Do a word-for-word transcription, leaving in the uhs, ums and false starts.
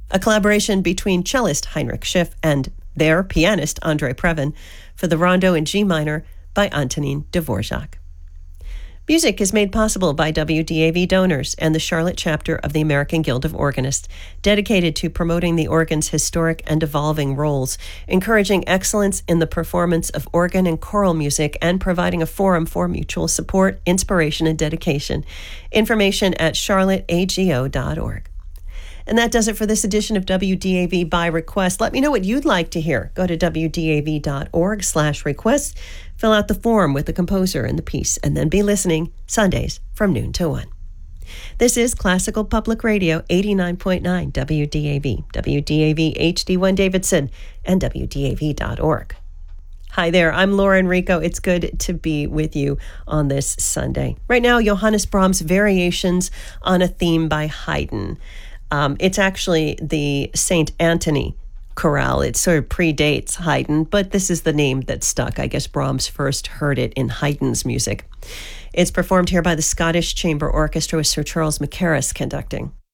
a collaboration between cellist Heinrich Schiff and their pianist Andrei Previn for the Rondo in G minor by Antonin Dvorak. Music is made possible by W D A V donors and the Charlotte chapter of the American Guild of Organists, dedicated to promoting the organ's historic and evolving roles, encouraging excellence in the performance of organ and choral music, and providing a forum for mutual support, inspiration, and dedication. Information at charlotte a g o dot org. And that does it for this edition of W D A V by Request. Let me know what you'd like to hear. Go to w d a v dot org slash request, fill out the form with the composer and the piece, and then be listening Sundays from noon to one. This is Classical Public Radio, eighty-nine point nine W D A V, W D A V H D one Davidson, and w d a v dot org. Hi there, I'm Laura Enrico. It's good to be with you on this Sunday. Right now, Johannes Brahms' Variations on a Theme by Haydn. Um, it's actually the Saint Anthony chorale. It sort of predates Haydn, but this is the name that stuck. I guess Brahms first heard it in Haydn's music. It's performed here by the Scottish Chamber Orchestra with Sir Charles Mackerras conducting.